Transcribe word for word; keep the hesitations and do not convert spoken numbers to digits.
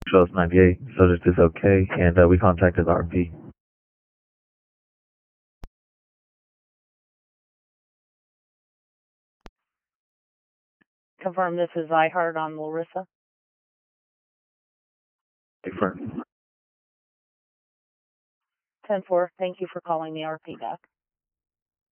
Shows ninety-eight, subject is okay, and uh, we contacted R P. Confirm this is iHeart on Larissa. Different. ten four, thank you for calling the R P back.